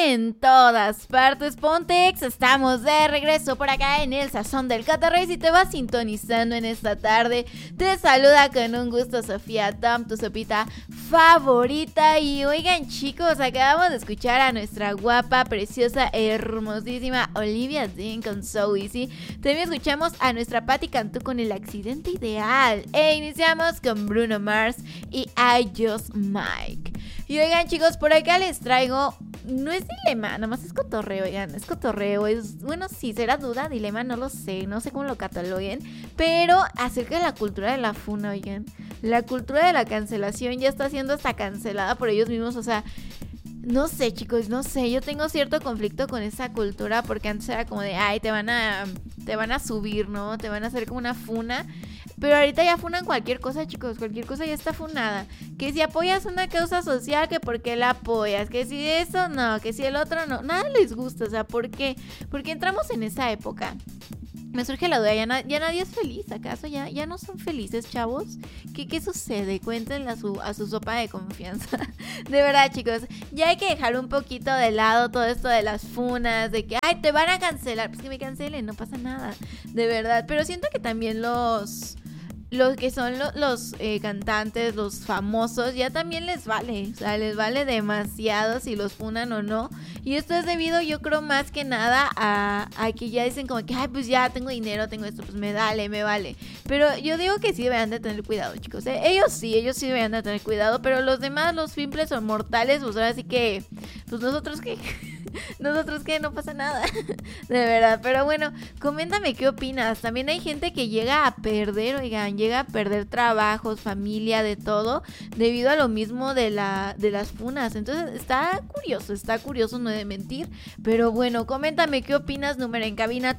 en todas partes Pontex. Estamos de regreso por acá en el Sazón del Cotorreo. Y si te vas sintonizando en esta tarde, te saluda con un gusto Sofía Tom, tu sopita favorita. Y oigan, chicos, acabamos de escuchar a nuestra guapa, preciosa, hermosísima Olivia Dean con So Easy. También escuchamos a nuestra Patti Cantú con El Accidente Ideal. E iniciamos con Bruno Mars y I Just Mike. Y oigan, chicos, por acá les traigo, no es dilema, nada más es cotorreo, oigan, es cotorreo, bueno, sí, será duda, dilema, no lo sé, no sé cómo lo cataloguen, pero acerca de la cultura de la funa, oigan, la cultura de la cancelación ya está siendo hasta cancelada por ellos mismos, o sea, no sé, chicos, no sé, yo tengo cierto conflicto con esa cultura porque antes era como de, ay, te van a subir, ¿no? Te van a hacer como una funa. Pero ahorita ya funan cualquier cosa, chicos, cualquier cosa ya está funada. Que si apoyas una causa social, que por qué la apoyas, que si eso no, que si el otro no, nada les gusta, o sea, ¿por qué? Porque entramos en esa época. Me surge la duda, ya nadie es feliz, ¿acaso? ¿Ya no son felices, chavos? ¿Qué sucede? Cuéntenle a su sopa de confianza. De verdad, chicos, ya hay que dejar un poquito de lado todo esto de las funas, de que, ay, te van a cancelar. Pues que me cancelen, no pasa nada, de verdad. Pero siento que también los que son los cantantes, los famosos, ya también les vale, o sea, les vale demasiado si los funan o no. Y esto es debido, yo creo, más que nada a que ya dicen como que, ay, pues ya tengo dinero, tengo esto, pues me vale. Pero yo digo que sí deberían de tener cuidado, chicos, ¿eh? Ellos sí deberían de tener cuidado, pero los demás, los simples o mortales, pues ahora sí que, pues nosotros que... Nosotros que no pasa nada, de verdad. Pero bueno, coméntame qué opinas. También hay gente que llega a perder, oigan, llega a perder trabajos, familia, de todo, debido a lo mismo de las funas. Entonces está curioso, no he de mentir. Pero bueno, coméntame qué opinas. Número en cabina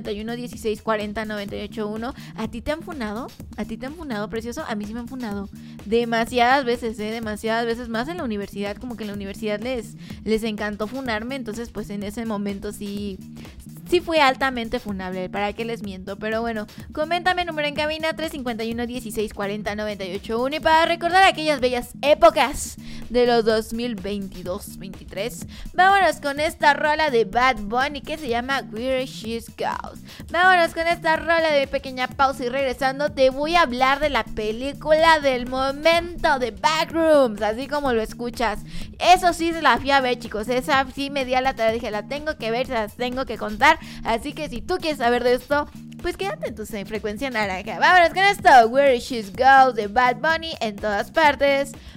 351-1640-981. ¿A ti te han funado? Precioso? A mí sí me han funado demasiadas veces, demasiadas veces, más en la universidad. Como que en la universidad les encantó funarme. Entonces pues en ese momento sí fue altamente funable, ¿para qué les miento? Pero bueno, coméntame, número en cabina 351-1640-981. Y para recordar aquellas bellas épocas de los 2022-23, vámonos con esta rola de Bad Bunny que se llama Where She's Goes. Vámonos con esta rola de pequeña pausa y regresando te voy a hablar de la película del momento de Backrooms, así como lo escuchas. Eso sí se la fui a ver, chicos, esa sí me di a la tarea, dije, la tengo que ver, se las tengo que contar. Así que si tú quieres saber de esto, pues quédate en tu frecuencia naranja. Vámonos con esto, Where She's Goes de Bad Bunny en todas partes